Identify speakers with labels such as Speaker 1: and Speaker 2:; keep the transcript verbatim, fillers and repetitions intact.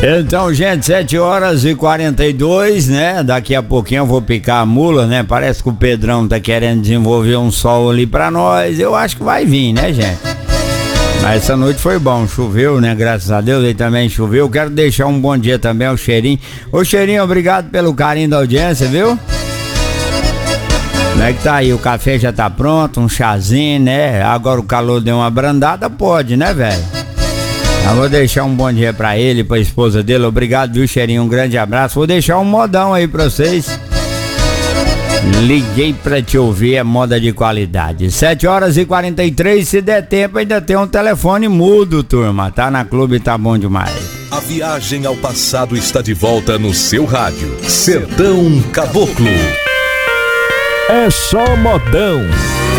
Speaker 1: Então, gente, sete horas e quarenta e dois, né? Daqui a pouquinho eu vou picar a mula, né? Parece que o Pedrão tá querendo desenvolver um sol ali pra nós. Eu acho que vai vir, né, gente? Mas essa noite foi bom, choveu, né? Graças a Deus, aí também choveu. Quero deixar um bom dia também ao Cheirinho. Ô, Cheirinho, obrigado pelo carinho da audiência, viu? Como é que tá aí? O café já tá pronto, um chazinho, né? Agora o calor deu uma brandada, pode, né, velho? Eu vou deixar um bom dia pra ele, pra esposa dele. Obrigado, viu, Cheirinho? Um grande abraço. Vou deixar um modão aí pra vocês. Liguei pra te ouvir, é moda de qualidade. sete horas e quarenta e três, se der tempo ainda tem um telefone mudo, turma. Tá na clube, tá bom demais.
Speaker 2: A viagem ao passado está de volta no seu rádio. Sertão Caboclo.
Speaker 3: É só modão.